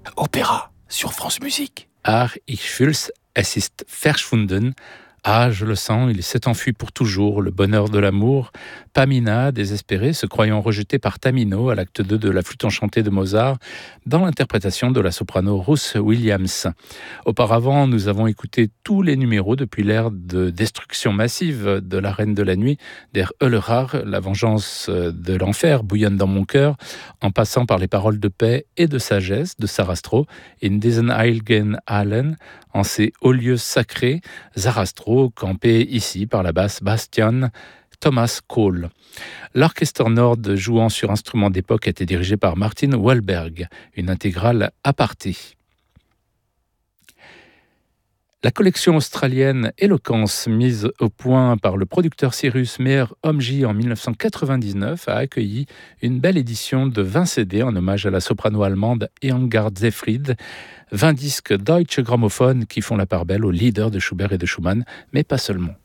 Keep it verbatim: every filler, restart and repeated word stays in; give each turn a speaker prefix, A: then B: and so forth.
A: Opéra sur France Musique.
B: Ach, ich fühl's, es ist verschwunden. Ah, je le sens, il s'est enfui pour toujours, le bonheur de l'amour. Pamina, désespérée, se croyant rejetée par Tamino à l'acte deux de la flûte enchantée de Mozart, dans l'interprétation de la soprano Ruth Williams. Auparavant, nous avons écouté tous les numéros depuis l'ère de destruction massive de la Reine de la Nuit, Der Höllerar, la vengeance de l'enfer bouillonne dans mon cœur, en passant par les paroles de paix et de sagesse de Sarastro, In diesen heiligen Hallen, en ces hauts lieux sacrés, Sarastro, campé ici par la basse Bastian Thomas Cole. L'orchestre Nord jouant sur instruments d'époque était dirigé par Martin Wahlberg, une intégrale aparté. La collection australienne Eloquence, mise au point par le producteur Cyrus Meyer-Homji en dix-neuf cent quatre-vingt-dix-neuf, a accueilli une belle édition de vingt C D en hommage à la soprano allemande Irmgard Seyfried, vingt disques Deutsche Grammophon qui font la part belle aux leaders de Schubert et de Schumann, mais pas seulement.